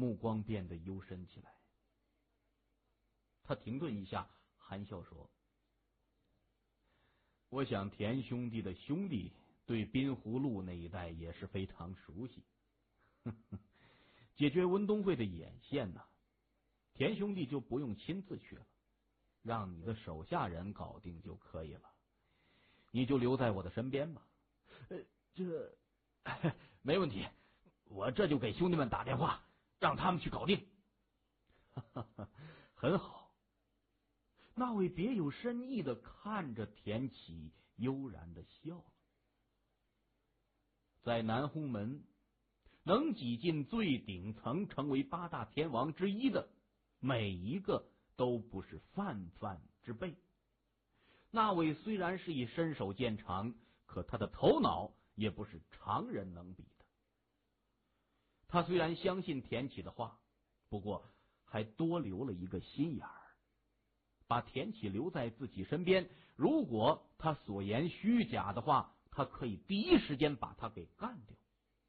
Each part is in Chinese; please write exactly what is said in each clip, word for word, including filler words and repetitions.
目光变得幽深起来。他停顿一下，含笑说：“我想田兄弟的兄弟对滨湖路那一带也是非常熟悉。呵呵，解决文东会的眼线呢，田兄弟就不用亲自去了，让你的手下人搞定就可以了。你就留在我的身边吧。”呃，这没问题，我这就给兄弟们打电话，让他们去搞定。很好。那位别有深意的看着田启，悠然的笑了。在南홍门，能挤进最顶层，成为八大天王之一的，每一个都不是泛泛之辈。那位虽然是以身手见长，可他的头脑也不是常人能比的。他虽然相信田启的话，不过还多留了一个心眼儿，把田启留在自己身边，如果他所言虚假的话，他可以第一时间把他给干掉。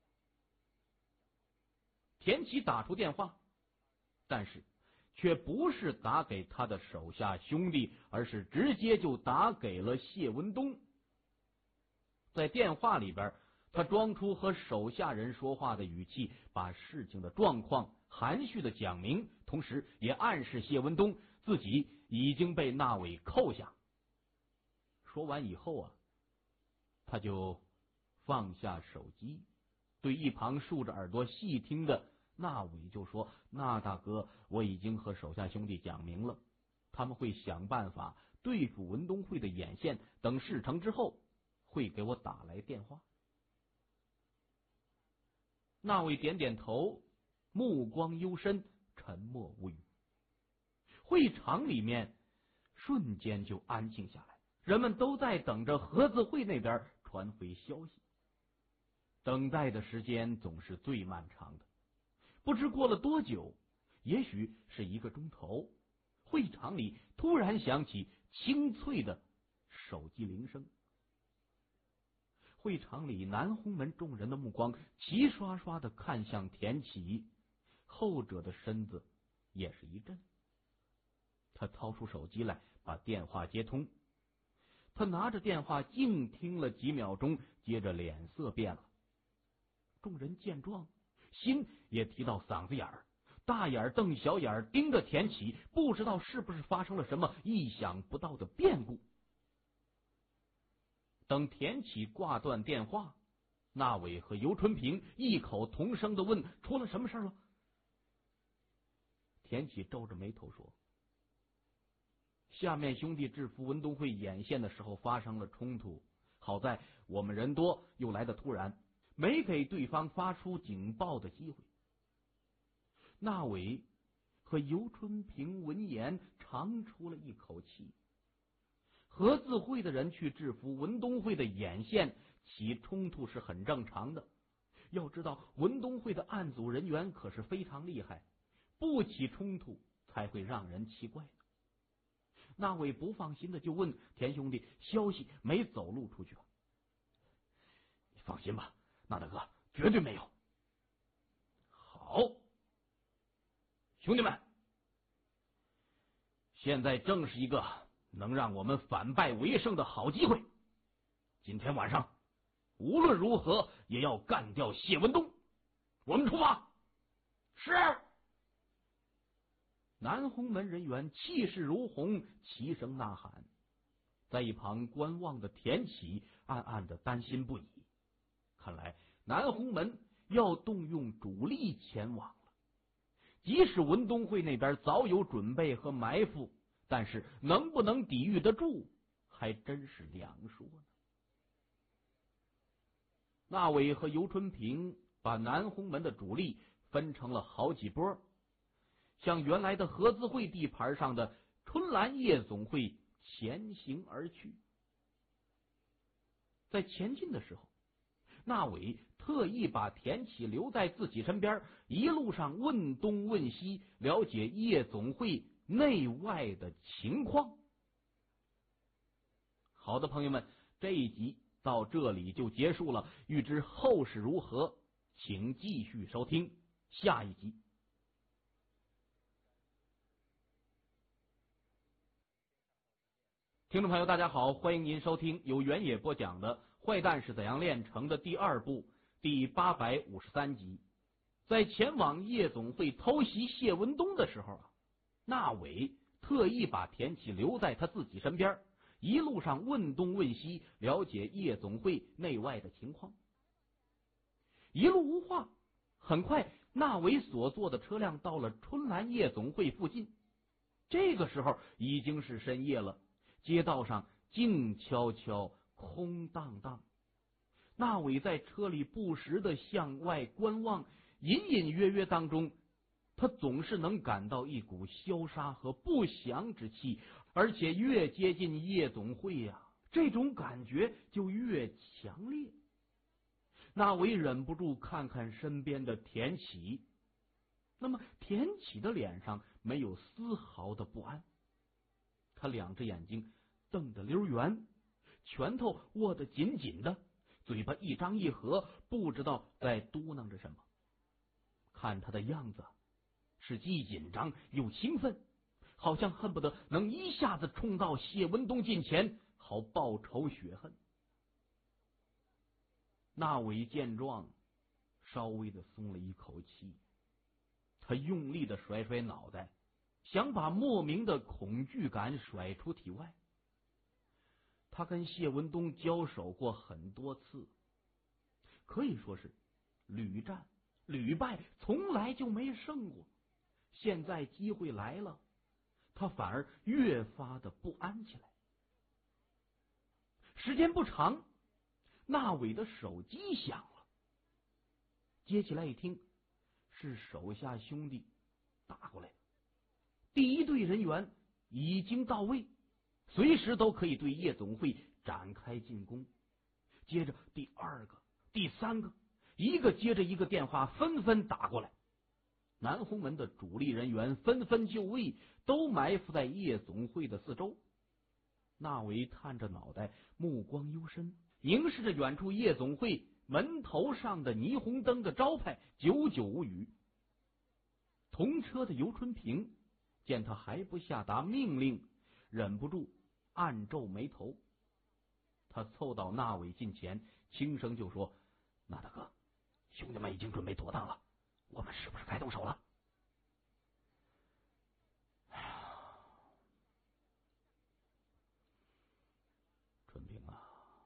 田启打出电话，但是却不是打给他的手下兄弟，而是直接就打给了谢文东。在电话里边，他装出和手下人说话的语气，把事情的状况含蓄的讲明，同时也暗示谢文东自己已经被那伟扣下。说完以后啊，他就放下手机，对一旁竖着耳朵细听的那伟就说：“那大哥，我已经和手下兄弟讲明了，他们会想办法对付文东会的眼线，等事成之后会给我打来电话。”那伟点点头，目光幽深，沉默无语。会场里面瞬间就安静下来，人们都在等着合资会那边传回消息。等待的时间总是最漫长的，不知过了多久，也许是一个钟头，会场里突然响起清脆的手机铃声。会场里南홍门众人的目光齐刷刷的看向田启，后者的身子也是一震。他掏出手机来，把电话接通。他拿着电话静听了几秒钟，接着脸色变了。众人见状，心也提到嗓子眼儿，大眼瞪小眼盯着田启，不知道是不是发生了什么意想不到的变故。等田启挂断电话，那伟和尤春平异口同声的问：“出了什么事了？”田启皱着眉头说：“下面兄弟制服文东会眼线的时候发生了冲突，好在我们人多又来得突然，没给对方发出警报的机会。”那伟和尤春平闻言长出了一口气。合资会的人去制服文东会的眼线，起冲突是很正常的。要知道文东会的案组人员可是非常厉害，不起冲突才会让人奇怪。那位不放心的就问田兄弟：“消息没走露出去吧？”“你放心吧，那大哥，绝对没有。”“好，兄弟们，现在正是一个能让我们反败为胜的好机会。今天晚上无论如何也要干掉谢文东。我们出发。”“是。”南홍门人员气势如虹，齐声呐喊。在一旁观望的田启暗暗的担心不已，看来南홍门要动用主力前往了。即使文东会那边早有准备和埋伏，但是能不能抵御得住，还真是两说呢。那伟和尤春平把南홍门的主力分成了好几波，向原来的合资会地盘上的春兰夜总会前行而去。在前进的时候，那伟特意把田启留在自己身边，一路上问东问西，了解夜总会内外的情况。好的，朋友们，这一集到这里就结束了。欲知后事如何，请继续收听下一集。 听众朋友，大家好，欢迎您收听由原野播讲的《坏蛋是怎样炼成的》第二部第八百五十三集。在前往夜总会偷袭谢文东的时候啊，纳伟特意把田启留在他自己身边，一路上问东问西，了解夜总会内外的情况。一路无话，很快纳伟所坐的车辆到了春兰夜总会附近。这个时候已经是深夜了，街道上静悄悄，空荡荡。纳伟在车里不时的向外观望，隐隐约约当中，他总是能感到一股消杀和不祥之气，而且越接近夜总会呀、啊，这种感觉就越强烈。纳伟忍不住看看身边的田启，那么田启的脸上没有丝毫的不安，他两只眼睛瞪得溜圆，拳头握得紧紧的，嘴巴一张一合，不知道在嘟囔着什么。看他的样子，是既紧张又兴奋，好像恨不得能一下子冲到谢文东近前，好报仇雪恨。纳伟见状，稍微的松了一口气，他用力的甩甩脑袋，想把莫名的恐惧感甩出体外。他跟谢文东交手过很多次，可以说是屡战屡败，从来就没胜过。现在机会来了，他反而越发的不安起来。时间不长，纳伟的手机响了，接起来一听，是手下兄弟打过来的。第一队人员已经到位，随时都可以对夜总会展开进攻。接着第二个、第三个，一个接着一个电话纷纷打过来。南红门的主力人员纷纷就位，都埋伏在夜总会的四周。纳伟探着脑袋，目光幽深，凝视着远处夜总会门头上的霓虹灯的招牌，久久无语。同车的尤春平见他还不下达命令，忍不住暗皱眉头。他凑到纳伟近前，轻声就说：“纳大哥，兄弟们已经准备妥当了，我们是不是该动手了？”哎呀，春平啊，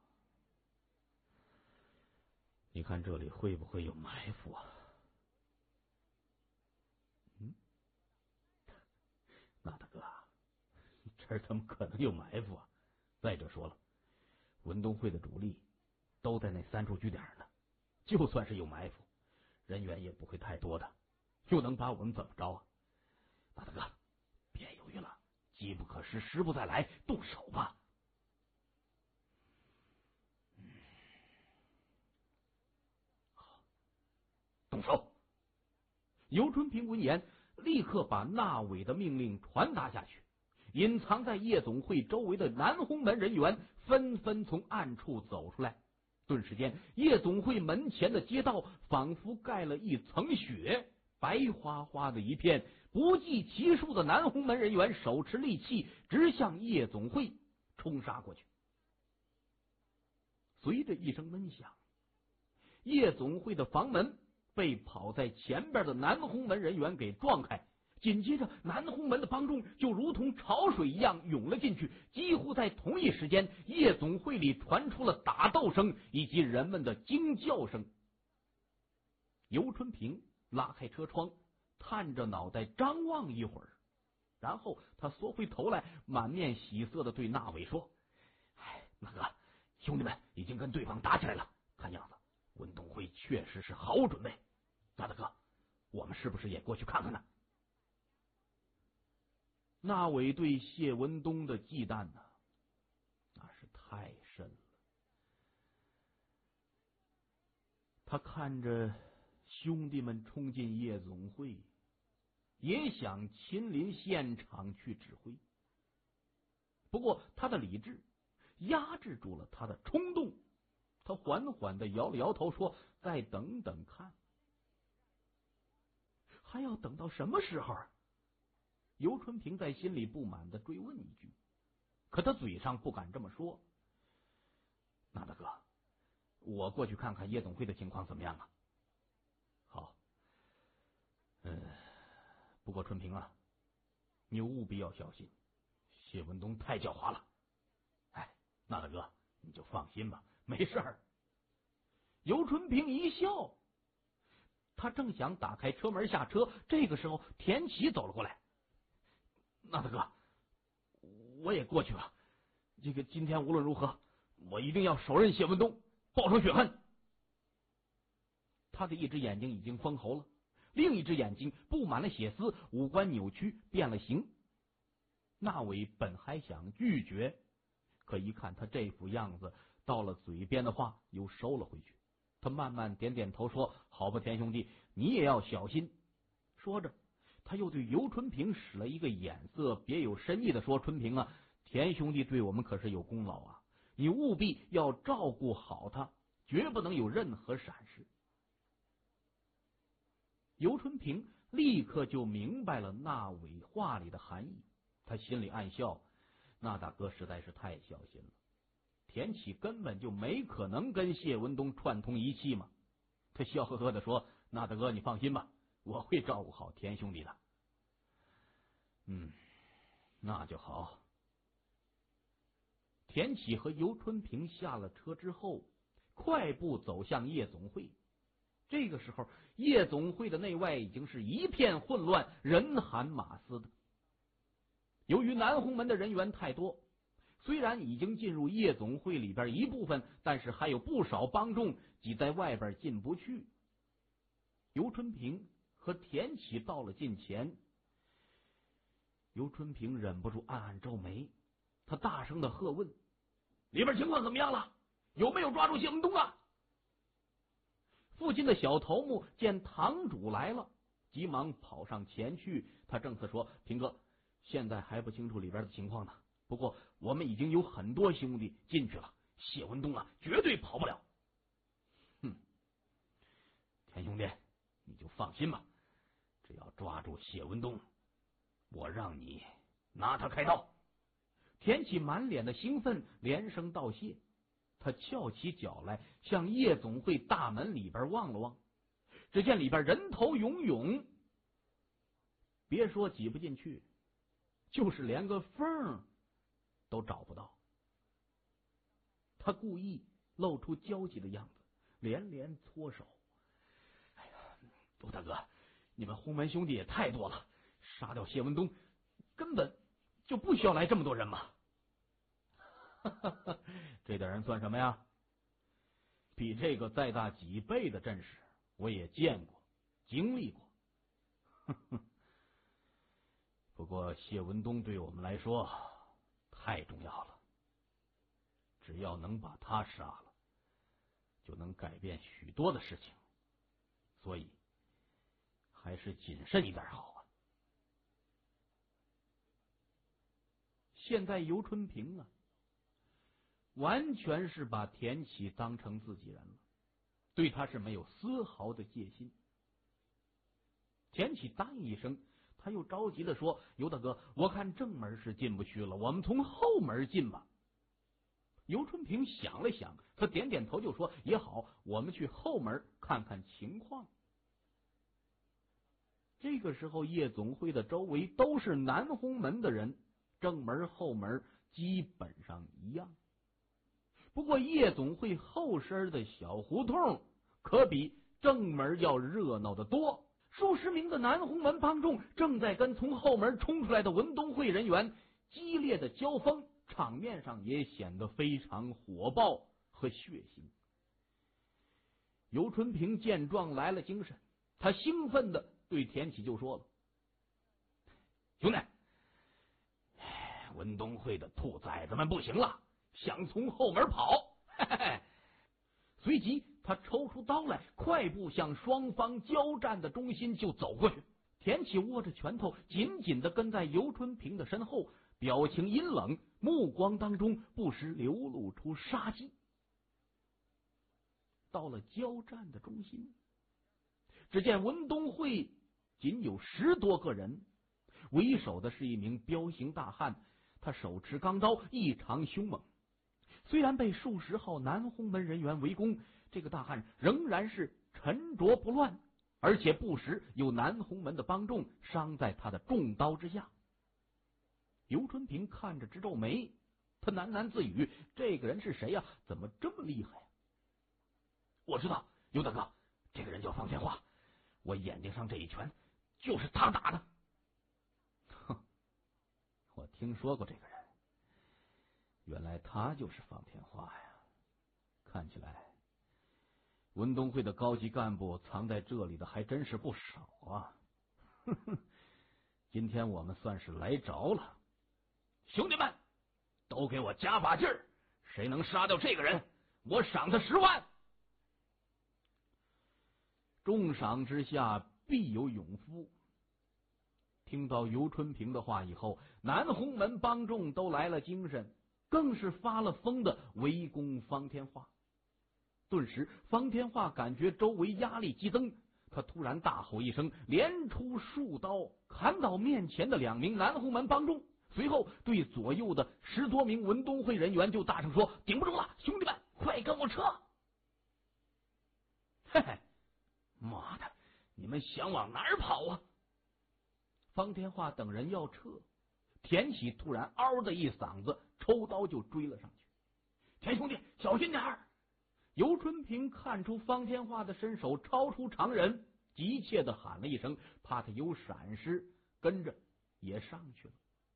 你看这里会不会有埋伏啊？嗯，纳大哥，这儿怎么可能有埋伏啊？再者说了，文东会的主力都在那三处据点呢，就算是有埋伏，人员也不会太多的，又能把我们怎么着啊？纳大哥，别犹豫了，机不可失，时不再来，动手吧。嗯，好，动手。尤春平闻言，立刻把纳伟的命令传达下去。隐藏在夜总会周围的南红门人员纷纷从暗处走出来，顿时间，夜总会门前的街道仿佛盖了一层雪，白花花的一片。不计其数的南红门人员手持利器，直向夜总会冲杀过去。随着一声闷响，夜总会的房门被跑在前边的南红门人员给撞开。紧接着，南红门的帮众就如同潮水一样涌了进去。几乎在同一时间，夜总会里传出了打斗声以及人们的惊叫声。尤春平拉开车窗，探着脑袋张望一会儿，然后他缩回头来，满面喜色的对纳伟说：“哎，那个兄弟们已经跟对方打起来了，看样子文东会确实是毫无准备。纳大哥，我们是不是也过去看看呢？”纳伟对谢文东的忌惮呢，那是太深了。他看着兄弟们冲进夜总会，也想亲临现场去指挥，不过他的理智压制住了他的冲动。他缓缓的摇了摇头，说：“再等等看。”还要等到什么时候啊？尤春平在心里不满的追问一句。 可他嘴上不敢这么说。那大哥，我过去看看夜总会的情况怎么样啊？好。嗯，不过春平啊，你务必要小心，谢文东太狡猾了。哎，那大哥你就放心吧，没事儿。尤春平一笑，他正想打开车门下车，这个时候田启走了过来。那大哥，我也过去了。这个今天无论如何，我一定要手刃谢文东，报仇雪恨。他的一只眼睛已经封喉了，另一只眼睛布满了血丝，五官扭曲，变了形。那伟本还想拒绝，可一看他这副样子，到了嘴边的话又收了回去。他慢慢点点头说：“好吧，田兄弟，你也要小心。”说着，他又对尤春平使了一个眼色，别有深意的说：“春平啊，田兄弟对我们可是有功劳啊，你务必要照顾好他，绝不能有任何闪失。”尤春平立刻就明白了那伟话里的含义，他心里暗笑：那大哥实在是太小心了。田启根本就没可能跟谢文东串通一气嘛。他笑呵呵的说：“那大哥你放心吧，我会照顾好田兄弟的。”嗯，那就好。田启和尤春平下了车之后，快步走向夜总会。这个时候，夜总会的内外已经是一片混乱，人喊马嘶的。由于南红门的人员太多，虽然已经进入夜总会里边一部分，但是还有不少帮众挤在外边进不去。尤春平和田启到了近前，尤春平忍不住暗暗皱眉，他大声的喝问：“里边情况怎么样了？有没有抓住谢文东啊？”附近的小头目见堂主来了，急忙跑上前去。他正色说：“平哥，现在还不清楚里边的情况呢，不过我们已经有很多兄弟进去了，谢文东啊绝对跑不了。”哼，田兄弟你就放心吧，只要抓住谢文东，我让你拿他开刀。田启满脸的兴奋，连声道谢。他翘起脚来，向夜总会大门里边望了望，只见里边人头涌涌，别说挤不进去，就是连个缝都找不到。他故意露出焦急的样子，连连搓手：“哎呀，陆大哥，你们洪门兄弟也太多了，杀掉谢文东根本就不需要来这么多人嘛。”这点人算什么呀？比这个再大几倍的阵势我也见过经历过。不过谢文东对我们来说太重要了，只要能把他杀了，就能改变许多的事情，所以还是谨慎一点好啊。现在尤春平啊，完全是把田启当成自己人了，对他是没有丝毫的戒心。田启答应一声，他又着急的说：“尤大哥，我看正门是进不去了，我们从后门进吧。”尤春平想了想，他点点头就说：“也好，我们去后门看看情况。”这个时候，夜总会的周围都是南红门的人，正门后门基本上一样。不过夜总会后身的小胡同可比正门要热闹得多，数十名的南红门帮众正在跟从后门冲出来的文东会人员激烈的交锋，场面上也显得非常火爆和血腥。尤春平见状来了精神，他兴奋的对田启就说了：“兄弟，文东会的兔崽子们不行了，想从后门跑。”嘿嘿嘿，随即他抽出刀来，快步向双方交战的中心就走过去。田启握着拳头，紧紧的跟在尤春平的身后，表情阴冷，目光当中不时流露出杀机。到了交战的中心，只见文东会仅有十多个人，为首的是一名彪形大汉， 他手持钢刀，异常凶猛。虽然被数十号南红门人员围攻，这个大汉仍然是沉着不乱，而且不时有南红门的帮众伤在他的重刀之下。尤春平看着直皱眉，他喃喃自语：这个人是谁呀、啊？怎么这么厉害呀、啊？我知道，尤大哥，这个人叫方天化，我眼睛上这一拳就是他打的。哼，我听说过这个人，原来他就是方天化呀！看起来文东会的高级干部藏在这里的还真是不少啊！哼哼，今天我们算是来着了。兄弟们，都给我加把劲儿！谁能杀掉这个人，我赏他十万！重赏之下必有勇夫。听到尤春平的话以后，南红门帮众都来了精神，更是发了疯的围攻方天化。顿时方天化感觉周围压力激增，他突然大吼一声，连出数刀砍倒面前的两名南红门帮众，随后对左右的十多名文东会人员就大声说：顶不住了，兄弟们快跟我撤！嘿嘿，妈的，你们想往哪儿跑啊？方天化等人要撤，田喜突然嗷的一嗓子抽刀就追了上去。田兄弟小心点儿！尤春平看出方天化的身手超出常人，急切的喊了一声，怕他有闪失，跟着也上去了。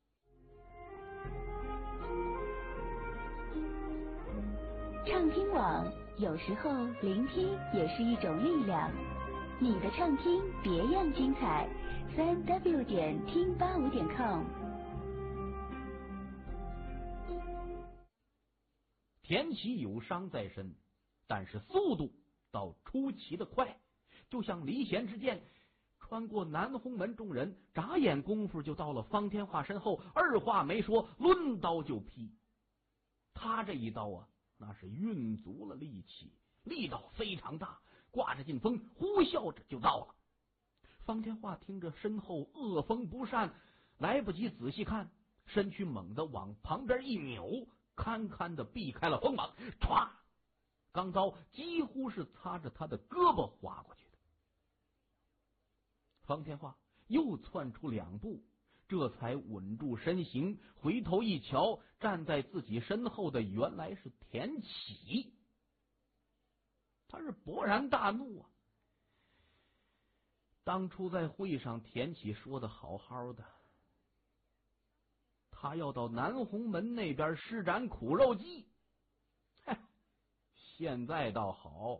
畅听网，有时候聆听也是一种力量。你的畅听别样精彩，三 w 点听八五点 com。 田启有伤在身，但是速度倒出奇的快，就像离弦之箭，穿过南红门众人，眨眼功夫就到了方天化身后，二话没说，抡刀就劈。他这一刀啊，那是运足了力气，力道非常大，挂着劲风，呼啸着就到了。方天化听着身后恶风不善，来不及仔细看，身躯猛地往旁边一扭，堪堪的避开了锋芒，歘，钢刀几乎是擦着他的胳膊划过去的。方天化又窜出两步，这才稳住身形，回头一瞧，站在自己身后的原来是田启。他是勃然大怒啊！当初在会上，田启说的好好的，他要到南红门那边施展苦肉计。嘿，现在倒好，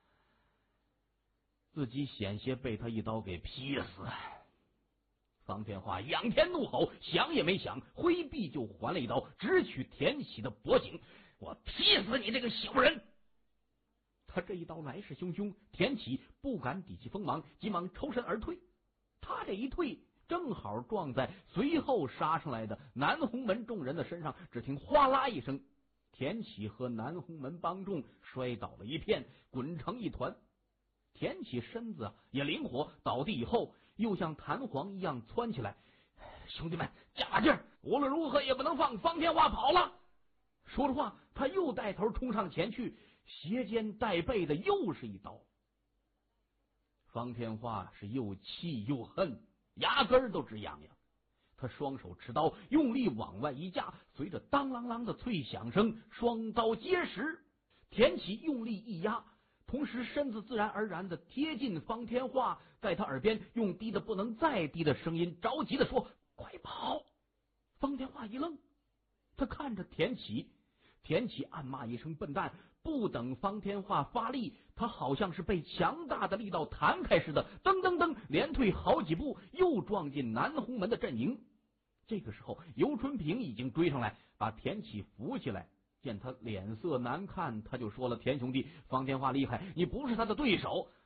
自己险些被他一刀给劈死。方天化仰天怒吼，想也没想，挥臂就还了一刀，直取田启的脖颈。我劈死你这个小人！他这一刀来势汹汹，田启不敢抵起锋芒，急忙抽身而退。他这一退，正好撞在随后杀上来的南红门众人的身上，只听哗啦一声，田启和南红门帮众摔倒了一片，滚成一团。田启身子也灵活，倒地以后又像弹簧一样窜起来。兄弟们加把劲儿，无论如何也不能放方天化跑了。说着话，他又带头冲上前去，斜肩带背的又是一刀。方天化是又气又恨，牙根都直痒痒。他双手持刀，用力往外一架，随着当啷啷的脆响声，双刀结实。田启用力一压，同时身子自然而然的贴近方天化，在他耳边用低的不能再低的声音着急的说：快跑！方天化一愣，他看着田启，田启暗骂一声笨蛋，不等方天化发力，他好像是被强大的力道弹开似的，噔噔噔连退好几步，又撞进南红门的阵营。这个时候尤春平已经追上来，把田启扶起来，见他脸色难看，他就说了：田兄弟，方天化厉害，你不是他的对手，